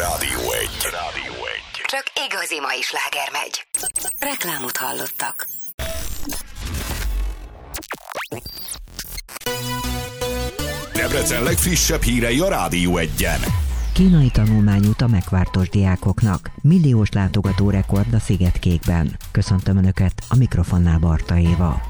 Rádió 1. Csak igazi mai sláger megy. Reklámot hallottak. Debrecen legfrissebb hírei a Rádió 1-en. Kínai tanulmányút a megváltos diákoknak. Milliós látogatórekord a Szigetkékben. Köszöntöm Önöket, a mikrofonnál Barta Éva.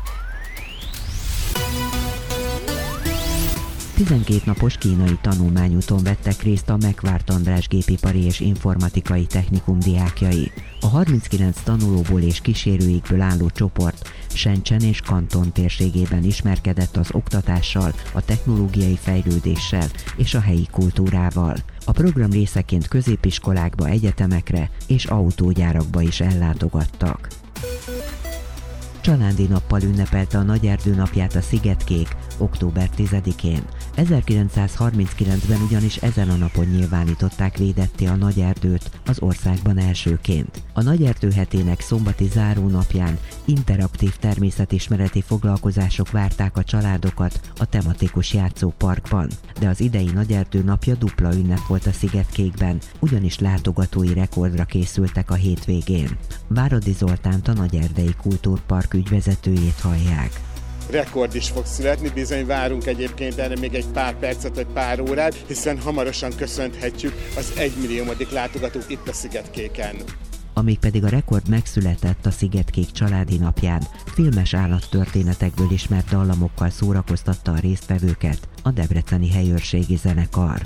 12 napos kínai tanulmányúton vettek részt a Megvárt András Gépipari és Informatikai Technikum diákjai. A 39 tanulóból és kísérőikből álló csoport Shenzhen és Kanton térségében ismerkedett az oktatással, a technológiai fejlődéssel és a helyi kultúrával. A program részeként középiskolákba, egyetemekre és autógyárakba is ellátogattak. Családi nappal ünnepelte a Nagyerdő napját a Szigetkék október 10-én. 1939-ben ugyanis ezen a napon nyilvánították védetté a Nagyerdőt az országban elsőként. A Nagyerdő hetének szombati zárónapján interaktív természetismereti foglalkozások várták a családokat a tematikus játszóparkban, de az idei Nagyerdő napja dupla ünnep volt a Szigetkékben, ugyanis látogatói rekordra készültek a hétvégén. Váradi Zoltánt, a Nagyerdei Kultúrpark ügyvezetőjét hallják. Rekord is fog születni, bizony várunk egyébként erre még egy pár percet vagy pár órát, hiszen hamarosan köszönhetjük az 1 milliómodik látogatót itt a Szigetkéken. Amíg pedig a rekord megszületett a Szigetkék családi napján, filmes állattörténetekből ismert dallamokkal szórakoztatta a résztvevőket a debreceni helyőrségi zenekar.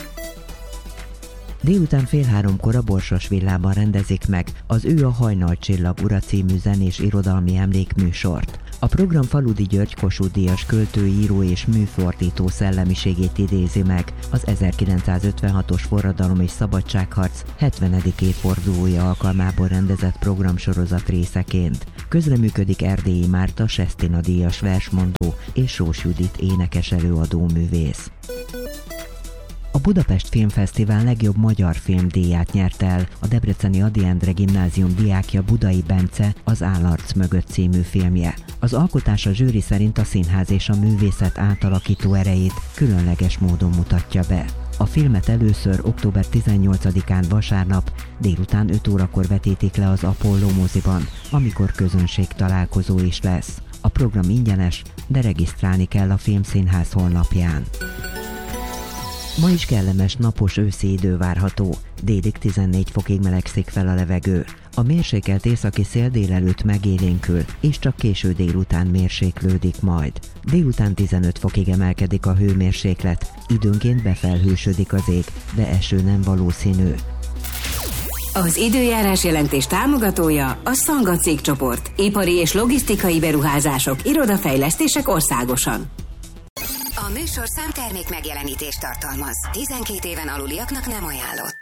Délután 2:30 a Borsos villában rendezik meg az Ő a hajnalcsillag ura című zenés irodalmi emlékműsort. A program Faludi György Kossuth Díjas költő, író és műfordító szellemiségét idézi meg az 1956-os forradalom és szabadságharc 70. évfordulója alkalmából rendezett programsorozat részeként. Közreműködik Erdélyi Márta Sestina díjas versmondó és Sós Judit énekes előadó művész. A Budapest Filmfesztivál legjobb magyar filmdíját nyerte el a debreceni Ady Endre Gimnázium diákja Budai Bence az Állarc mögött című filmje. Az alkotás a zsűri szerint a színház és a művészet átalakító erejét különleges módon mutatja be. A filmet először október 18-án vasárnap délután 5 órakor vetítik le az Apollo moziban, amikor közönségtalálkozó is lesz. A program ingyenes, de regisztrálni kell a Filmszínház honlapján. Ma is kellemes napos őszi idő várható, délig 14 fokig melegszik fel a levegő. A mérsékelt északi szél délelőtt megélénkül, és csak késő délután mérséklődik majd. Délután 15 fokig emelkedik a hőmérséklet, időnként befelhősödik az ég, de eső nem valószínű. Az időjárás jelentés támogatója a Szanga cégcsoport, ipari és logisztikai beruházások, irodafejlesztések országosan. A műsor számtermék megjelenítést tartalmaz. 12 éven aluliaknak nem ajánlott.